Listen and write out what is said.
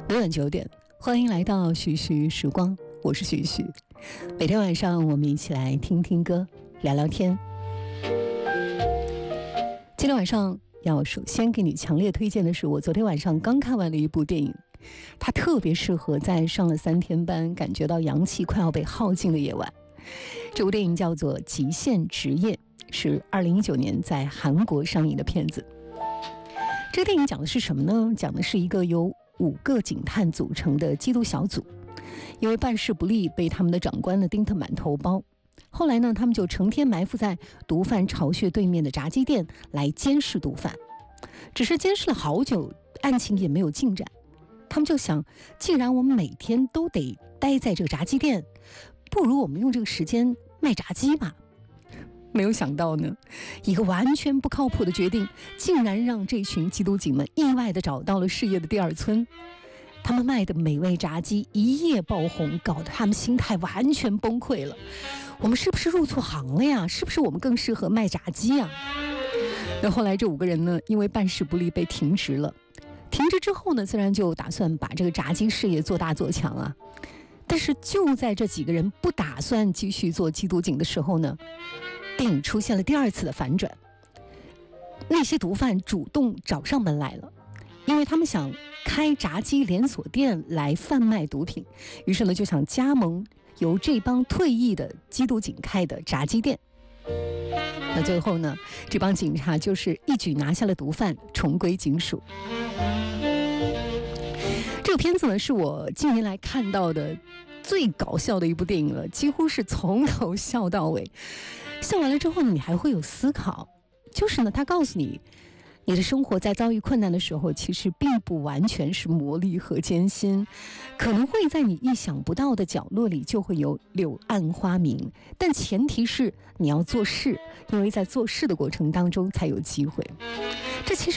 每晚9点，欢迎来到徐徐时光，我是徐徐。每天晚上我们一起来听听歌，聊聊天。今天晚上要首先给你强烈推荐的是我昨天晚上刚看完的一部电影，它特别适合在上了3天班，感觉到阳气快要被耗尽的夜晚。这部电影叫做《极限职业》，是2019年在韩国上映的片子。这个电影讲的是什么呢？讲的是一个由5个警探组成的缉毒小组，因为办事不力，被他们的长官呢盯得满头包。后来呢，他们就成天埋伏在毒贩巢穴对面的炸鸡店来监视毒贩。只是监视了好久，案情也没有进展。他们就想，既然我们每天都得待在这个炸鸡店，不如我们用这个时间卖炸鸡吧。没有想到呢，一个完全不靠谱的决定，竟然让这群缉毒警们意外地找到了事业的第二春。他们卖的美味炸鸡一夜爆红，搞得他们心态完全崩溃了。我们是不是入错行了呀？是不是我们更适合卖炸鸡呀？那后来这5个人呢，因为办事不力被停职了。停职之后呢，自然就打算把这个炸鸡事业做大做强啊。但是就在这几个人不打算继续做缉毒警的时候呢，电影出现了第2次的反转。那些毒贩主动找上门来了，因为他们想开炸鸡连锁店来贩卖毒品，于是呢就想加盟由这帮退役的缉毒警开的炸鸡店。那最后呢，这帮警察就是一举拿下了毒贩，重归警署。这个片子呢，是我近年来看到的最搞笑的一部电影了，几乎是从头笑到尾。笑完了之后呢，你还会有思考，就是呢，他告诉你，你的生活在遭遇困难的时候，其实并不完全是磨砺和艰辛，可能会在你意想不到的角落里就会有柳暗花明，但前提是你要做事，因为在做事的过程当中才有机会。这其实